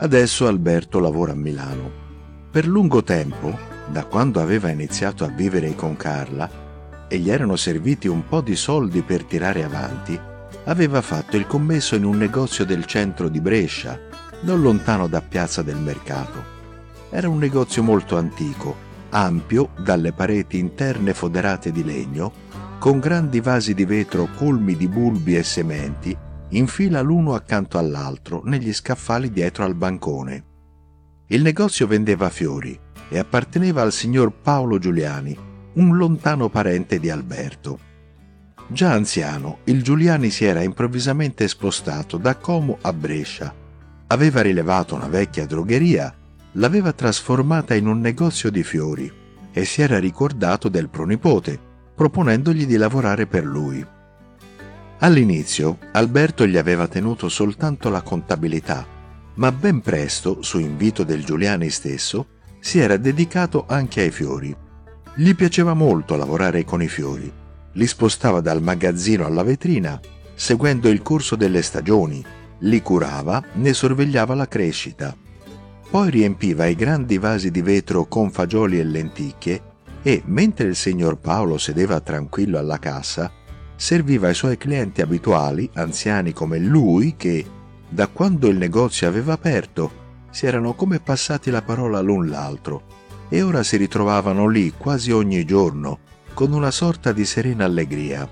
Adesso Alberto lavora a Milano. Per lungo tempo, da quando aveva iniziato a vivere con Carla e gli erano serviti un po' di soldi per tirare avanti, aveva fatto il commesso in un negozio del centro di Brescia, non lontano da Piazza del Mercato. Era un negozio molto antico, ampio, dalle pareti interne foderate di legno, con grandi vasi di vetro colmi di bulbi e sementi, in fila l'uno accanto all'altro, negli scaffali dietro al bancone. Il negozio vendeva fiori e apparteneva al signor Paolo Giuliani, un lontano parente di Alberto. Già anziano, il Giuliani si era improvvisamente spostato da Como a Brescia. Aveva rilevato una vecchia drogheria, l'aveva trasformata in un negozio di fiori e si era ricordato del pronipote, proponendogli di lavorare per lui. All'inizio Alberto gli aveva tenuto soltanto la contabilità, ma ben presto, su invito del Giuliani stesso, si era dedicato anche ai fiori. Gli piaceva molto lavorare con i fiori. Li spostava dal magazzino alla vetrina, seguendo il corso delle stagioni, li curava, ne sorvegliava la crescita. Poi riempiva i grandi vasi di vetro con fagioli e lenticchie e, mentre il signor Paolo sedeva tranquillo alla cassa, serviva ai suoi clienti abituali, anziani come lui, che, da quando il negozio aveva aperto, si erano come passati la parola l'un l'altro e ora si ritrovavano lì quasi ogni giorno con una sorta di serena allegria.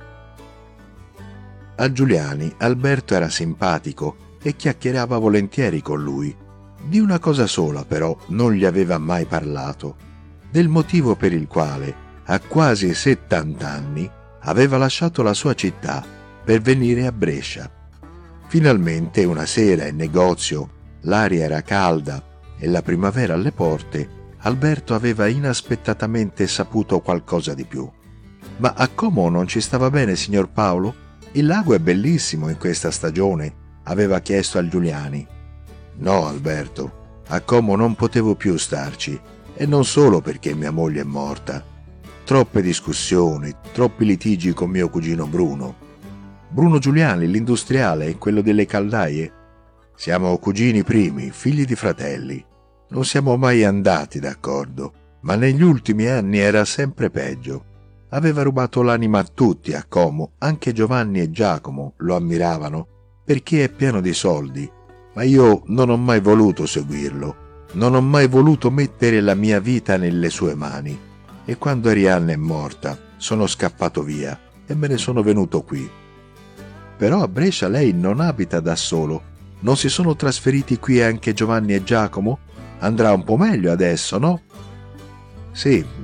A Giuliani Alberto era simpatico e chiacchierava volentieri con lui. Di una cosa sola però non gli aveva mai parlato, del motivo per il quale, a quasi 70 anni, aveva lasciato la sua città per venire a Brescia. Finalmente una sera in negozio, l'aria era calda e la primavera alle porte, Alberto aveva inaspettatamente saputo qualcosa di più. «Ma a Como non ci stava bene, signor Paolo? Il lago è bellissimo in questa stagione», aveva chiesto al Giuliani. «No, Alberto, a Como non potevo più starci, e non solo perché mia moglie è morta. Troppe discussioni, troppi litigi con mio cugino Bruno. Bruno Giuliani, l'industriale, quello delle caldaie. Siamo cugini primi, figli di fratelli. Non siamo mai andati d'accordo, ma negli ultimi anni era sempre peggio. Aveva rubato l'anima a tutti a Como, anche Giovanni e Giacomo lo ammiravano, perché è pieno di soldi, ma io non ho mai voluto seguirlo, non ho mai voluto mettere la mia vita nelle sue mani. E quando Arianna è morta, sono scappato via e me ne sono venuto qui. Però a Brescia lei non abita da solo. Non si sono trasferiti qui anche Giovanni e Giacomo? Andrà un po' meglio adesso, no?» «Sì,